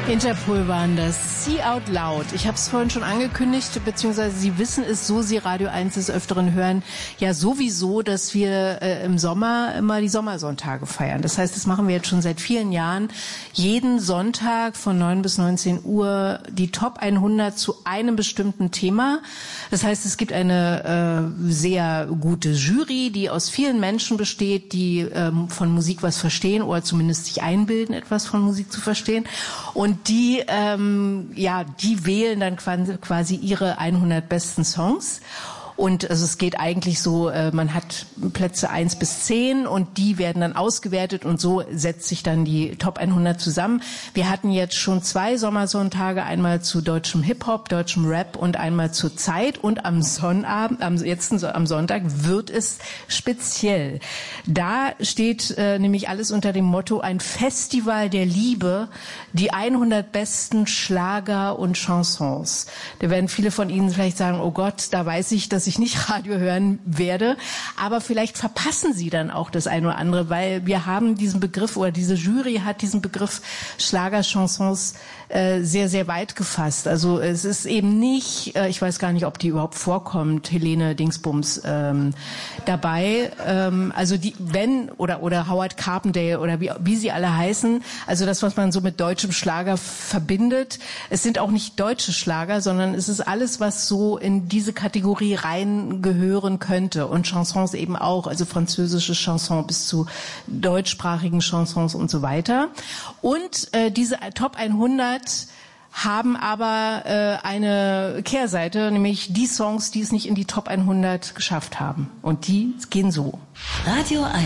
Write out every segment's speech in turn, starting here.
Interpol waren das. See Out Loud. Ich habe es vorhin schon angekündigt, beziehungsweise Sie wissen es, so Sie Radio 1 des Öfteren hören, ja sowieso, dass wir im Sommer immer die Sommersonntage feiern. Das heißt, das machen wir jetzt schon seit vielen Jahren. Jeden Sonntag von 9 bis 19 Uhr die Top 100 zu einem bestimmten Thema. Das heißt, es gibt eine sehr gute Jury, die aus vielen Menschen besteht, die von Musik was verstehen oder zumindest sich einbilden, etwas von Musik zu verstehen. Und die wählen dann quasi ihre 100 besten Songs. Und also es geht eigentlich so, man hat Plätze 1 bis 10 und die werden dann ausgewertet und so setzt sich dann die Top 100 zusammen. Wir hatten jetzt schon 2 Sommersonntage, einmal zu deutschem Hip-Hop, deutschem Rap und einmal zur Zeit und am Sonnabend, am Sonntag wird es speziell. Da steht nämlich alles unter dem Motto ein Festival der Liebe, die 100 besten Schlager und Chansons. Da werden viele von Ihnen vielleicht sagen, oh Gott, da weiß ich, dass ich nicht Radio hören werde, aber vielleicht verpassen Sie dann auch das eine oder andere, weil wir haben diesen Begriff oder diese Jury hat diesen Begriff Schlagerchansons sehr, sehr weit gefasst. Also es ist eben nicht, ich weiß gar nicht, ob die überhaupt vorkommt, Helene Dingsbums dabei, also die, wenn, oder Howard Carpendale oder wie sie alle heißen, also das, was man so mit deutschem Schlager verbindet, es sind auch nicht deutsche Schlager, sondern es ist alles, was so in diese Kategorie reingehören könnte und Chansons eben auch, also französische Chansons bis zu deutschsprachigen Chansons und so weiter. Und diese Top 100 haben aber eine Kehrseite, nämlich die Songs, die es nicht in die Top 100 geschafft haben. Und die gehen so. Radio 1.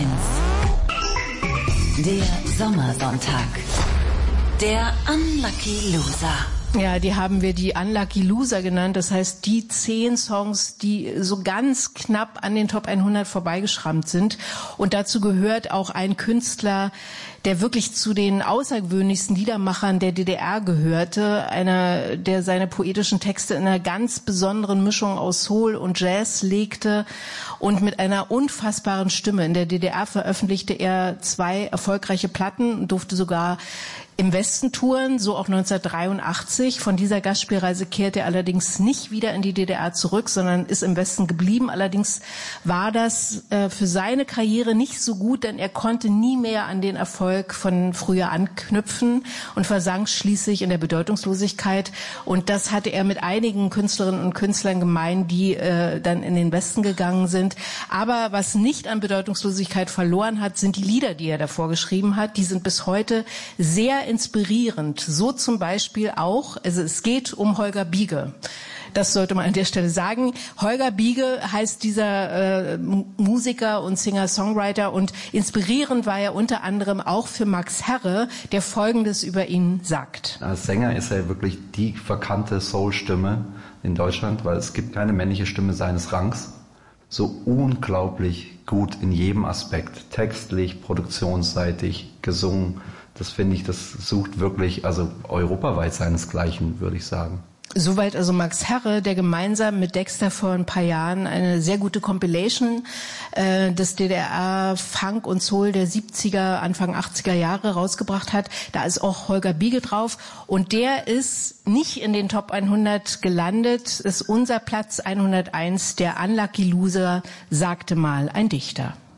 Der Sommersonntag. Der Unlucky Loser. Ja, die haben wir die Unlucky Loser genannt. Das heißt, die 10 Songs, die so ganz knapp an den Top 100 vorbeigeschrammt sind. Und dazu gehört auch ein Künstler, der wirklich zu den außergewöhnlichsten Liedermachern der DDR gehörte. Einer, der seine poetischen Texte in einer ganz besonderen Mischung aus Soul und Jazz legte und mit einer unfassbaren Stimme. In der DDR veröffentlichte er 2 erfolgreiche Platten und durfte sogar im Westen touren, so auch 1983. Von dieser Gastspielreise kehrte er allerdings nicht wieder in die DDR zurück, sondern ist im Westen geblieben. Allerdings war das für seine Karriere nicht so gut, denn er konnte nie mehr an den Erfolg von früher anknüpfen und versank schließlich in der Bedeutungslosigkeit. Und das hatte er mit einigen Künstlerinnen und Künstlern gemein, die dann in den Westen gegangen sind. Aber was nicht an Bedeutungslosigkeit verloren hat, sind die Lieder, die er davor geschrieben hat. Die sind bis heute sehr inspirierend. So zum Beispiel auch, also es geht um Holger Biege. Das sollte man an der Stelle sagen. Holger Biege heißt dieser Musiker und Singer-Songwriter und inspirierend war er unter anderem auch für Max Herre, der Folgendes über ihn sagt. Als Sänger ist er wirklich die verkannte Soul-Stimme in Deutschland, weil es gibt keine männliche Stimme seines Rangs. So unglaublich gut in jedem Aspekt, textlich, produktionsseitig, gesungen. Das finde ich, das sucht wirklich, also europaweit seinesgleichen, würde ich sagen. Soweit also Max Herre, der gemeinsam mit Dexter vor ein paar Jahren eine sehr gute Compilation des DDR-Funk und Soul der 70er, Anfang 80er Jahre rausgebracht hat. Da ist auch Holger Biege drauf und der ist nicht in den Top 100 gelandet, ist unser Platz 101, der Unlucky Loser, sagte mal ein Dichter.